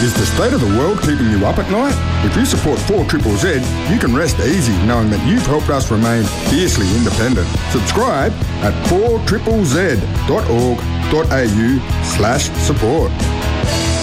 Is the state of the world keeping you up at night? If you support 4ZZZ, you can rest easy knowing that you've helped us remain fiercely independent. Subscribe at 4ZZZ.org.au/support.